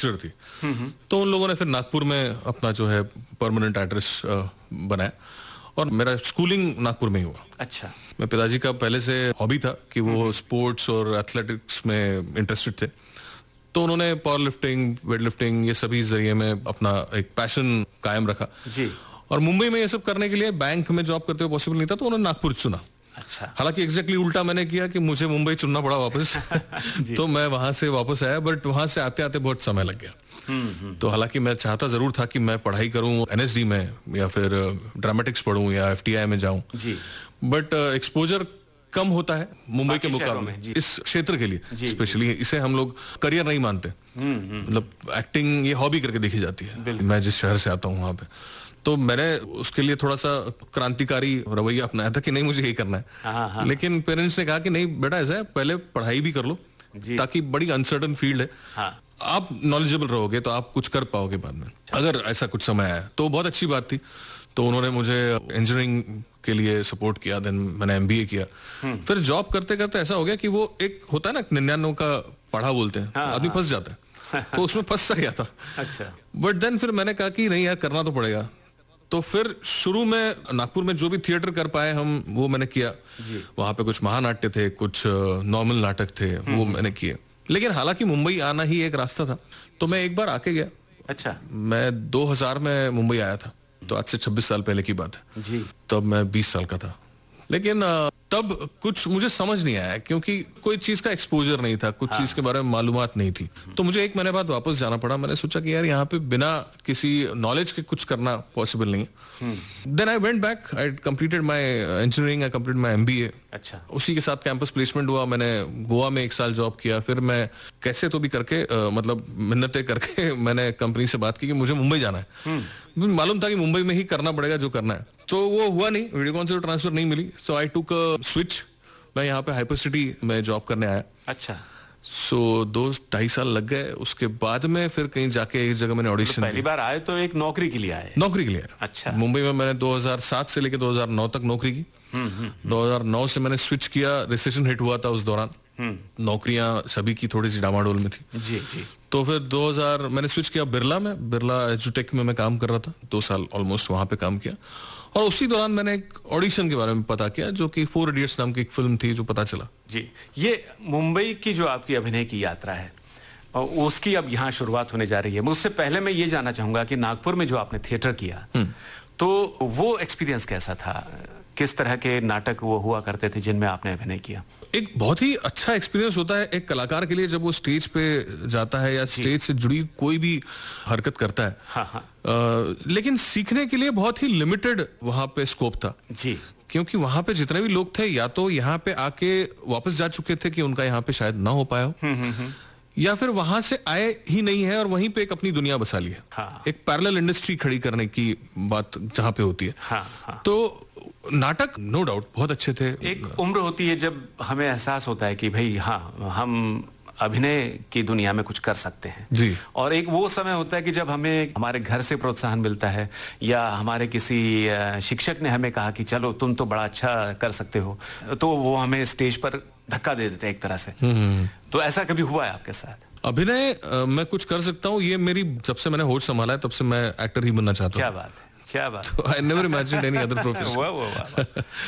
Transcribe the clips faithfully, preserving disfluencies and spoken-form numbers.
Lecturer थी। तो उन लोगों ने फिर नागपुर में अपना जो है परमानेंट एड्रेस बनाया और मेरा स्कूलिंग नागपुर में ही हुआ। अच्छा। मैं पिताजी का पहले से हॉबी था कि वो स्पोर्ट्स और एथलेटिक्स में इंटरेस्टेड थे, तो उन्होंने पावर लिफ्टिंग, वेट लिफ्टिंग, ये सभी जरिए में अपना एक पैशन कायम रखा जी। और मुंबई में ये सब करने के लिए बैंक में जॉब करते हुए पॉसिबल नहीं था, तो उन्होंने नागपुर चुना। अच्छा। हालांकि एग्जैक्टली उल्टा मैंने किया कि मुझे मुंबई चुनना पड़ा वापस तो मैं वहां से वापस आया, बट वहां से आते आते बहुत समय लग गया। तो हालांकि मैं चाहता जरूर था कि मैं पढ़ाई करूं एनएसडी में या फिर ड्रामेटिक्स पढ़ूं या एफटीआई में जाऊं जी, बट एक्सपोजर कम होता है मुंबई के मुकाबले इस क्षेत्र के लिए स्पेशली। इसे हम लोग करियर नहीं मानते, मतलब एक्टिंग ये हॉबी करके देखी जाती है। मैं जिस शहर से आता हूँ वहां पे, तो मैंने उसके लिए थोड़ा सा क्रांतिकारी रवैया अपनाया था कि नहीं मुझे यही करना है। हाँ, हाँ। लेकिन पेरेंट्स ने कहा कि नहीं बेटा, ऐसा है पहले पढ़ाई भी कर लो, ताकि बड़ी अनसर्टन फील्ड है। हाँ। आप नॉलेजेबल रहोगे तो आप कुछ कर पाओगे बाद में, अगर ऐसा कुछ समय आया तो बहुत अच्छी बात थी। तो उन्होंने मुझे इंजीनियरिंग के लिए सपोर्ट किया, देन मैंने एमबीए किया। फिर जॉब करते करते ऐसा हो गया कि वो एक होता है ना निन्यानवे का पढ़ा बोलते हैं, हाँ, आदमी फंस जाता है तो उसमें फंस सा गया था। अच्छा। बट देन फिर मैंने कहा कि नहीं यार, करना तो पड़ेगा। तो फिर शुरू में नागपुर में जो भी थिएटर कर पाए हम, वो मैंने किया। वहां पे कुछ महानाट्य थे, कुछ नॉर्मल नाटक थे, वो मैंने किए। लेकिन हालांकि मुंबई आना ही एक रास्ता था, तो मैं एक बार आके गया। अच्छा। मैं दो हज़ार में मुंबई आया था, तो आज से छब्बीस साल पहले की बात है जी। तब मैं बीस साल का था। लेकिन तब कुछ मुझे समझ नहीं आया, क्योंकि कोई चीज का एक्सपोजर नहीं था, कुछ हाँ। चीज के बारे में मालूमात नहीं थी। तो मुझे एक महीने बाद वापस जाना पड़ा। मैंने सोचा कि यार यहाँ पे बिना किसी नॉलेज के कुछ करना पॉसिबल नहीं है। Then I went back, I completed my engineering, I completed my MBA. अच्छा। उसी के साथ कैंपस प्लेसमेंट हुआ। मैंने गोवा में एक साल जॉब किया। फिर मैं कैसे तो भी करके आ, मतलब मिन्नतें करके मैंने कंपनी से बात की कि मुझे मुंबई जाना है। मालूम था कि मुंबई में ही करना पड़ेगा जो करना है, तो वो हुआ नहीं, वीडियोकॉन से ट्रांसफर नहीं मिली। सो आई टुक स्विच, मैं यहाँ पे हाइपर सिटी में जॉब करने आया। अच्छा। सो so, दो ढाई साल लग गए। उसके बाद में फिर कहीं जाके एक जगह मैंने ऑडिशन तो पहली बार आए तो एक नौकरी के लिए आए? नौकरी के लिए। अच्छा। मुंबई में मैंने दो हज़ार सात से लेकर दो हज़ार नौ तक नौकरी की। दो हज़ार नौ से मैंने स्विच किया, रिसेशन हिट हुआ था उस दौरान, नौकरियां सभी की थोड़ी सी डामाडोल में थी जी जी। तो फिर दो हज़ार मैंने स्विच किया बिरला में, बिरला एजुटेक में मैं काम कर रहा था। दो साल ऑलमोस्ट वहां पे काम किया। और उसी दौरान मैंने एक ऑडिशन के बारे में पता किया, जो कि फोर इडियट्स नाम की एक फिल्म थी, जो पता चला जी। ये मुंबई की जो आपकी अभिनय की यात्रा है, और उसकी अब यहाँ शुरुआत होने जा रही है। मुझसे पहले मैं ये जानना चाहूंगा कि नागपुर में जो आपने थिएटर किया, तो वो एक्सपीरियंस कैसा था? किस तरह के नाटक वो हुआ करते थे जिनमें आपने अभिनय किया? एक बहुत ही अच्छा एक्सपीरियंस होता है एक कलाकार के लिए जब वो स्टेज पे जाता है या स्टेज से जुड़ी कोई भी हरकत करता है। हाँ हाँ। आ, लेकिन सीखने के लिए बहुत ही लिमिटेड वहां पे स्कोप था जी, क्योंकि वहां पे जितने भी लोग थे या तो यहाँ पे आके वापस जा चुके थे कि उनका यहाँ पे शायद ना हो पाया हो, या फिर वहां से आए ही नहीं है और वहीं पे एक अपनी दुनिया बसा ली है। हाँ। एक पैरेलल इंडस्ट्री खड़ी करने की बात जहाँ पे होती है। हाँ, हाँ। तो नाटक नो डाउट बहुत अच्छे थे। एक उम्र होती है जब हमें एहसास होता है कि भाई हाँ, हम अभिनय की दुनिया में कुछ कर सकते हैं जी। और एक वो समय होता है कि जब हमें हमारे घर से प्रोत्साहन मिलता है, या हमारे किसी शिक्षक ने हमें कहा कि चलो तुम तो बड़ा अच्छा कर सकते हो, तो वो हमें स्टेज पर धक्का दे देते हैं एक तरह से। तो ऐसा कभी हुआ है आपके साथ? अभिनय मैं कुछ कर सकता हूँ, ये मेरी जब से मैंने होश संभाला है तब से मैं एक्टर ही बनना चाहता हूँ। क्या बात है, क्या बात। I never imagined any other profession.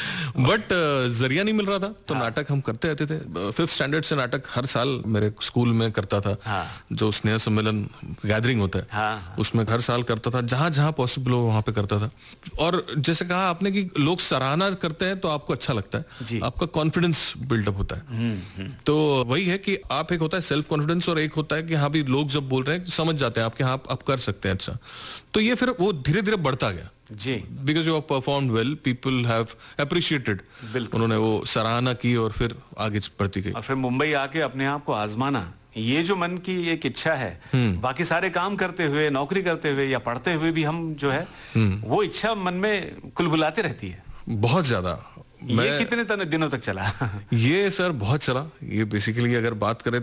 But जरिया नहीं मिल रहा था, तो हाँ। नाटक हम करते रहते थे। फिफ्थ स्टैंडर्ड से नाटक हर साल मेरे स्कूल में करता था। हाँ। जो स्नेह सम्मेलन गैदरिंग होता है, हाँ। उसमें हर साल करता था, जहां जहां पॉसिबल हो वहां पे करता था। और जैसे कहा आपने कि लोग सराहना करते हैं तो आपको अच्छा लगता है, आपका कॉन्फिडेंस बिल्डअप होता है। तो वही है कि आप, एक होता है सेल्फ कॉन्फिडेंस और एक होता है कि हाँ भी लोग जब बोल रहे हैं समझ जाते हैं आपके, हाँ आप कर सकते हैं अच्छा। तो ये फिर वो धीरे धीरे बढ़ता गया जी, because you have performed well, people have appreciated. उन्होंने वो सराहना की और फिर आगे बढ़ती गई। और फिर मुंबई आके अपने आप को आजमाना, ये जो मन की एक इच्छा है, बाकी सारे काम करते हुए, नौकरी करते हुए या पढ़ते हुए भी हम जो है वो इच्छा मन में कुलबुलाते रहती है बहुत ज्यादा। ये कितने दिनों तक चला? ये सर बहुत चला। ये बेसिकली अगर बात करें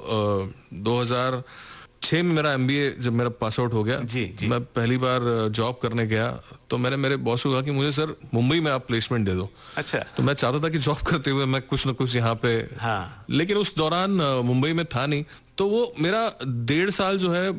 तो दो हजार छह में मेरा एमबीए जब मेरा पास आउट हो गया जी, जी. मैं पहली बार जॉब करने गया, तो मैंने मेरे बॉस को कहा कि मुझे सर मुंबई में आप प्लेसमेंट दे दो। अच्छा। तो मैं चाहता था कि जॉब करते हुए मैं कुछ ना कुछ यहाँ पे, हाँ। लेकिन उस दौरान मुंबई में था नहीं, तो वो मेरा डेढ़ साल जो है